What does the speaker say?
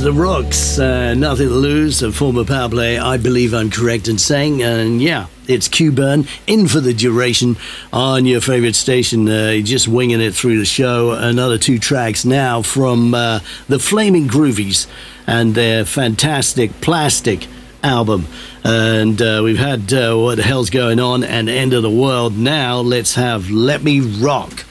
The Rocks, Nothing to Lose, a former Power Play, I believe I'm correct in saying. And yeah, it's Q-Burn, in for the duration on your favourite station, just winging it through the show. Another two tracks now from the Flaming Groovies and their fantastic Plastic album. And we've had What the Hell's Going On and End of the World. Now let's have Let Me Rock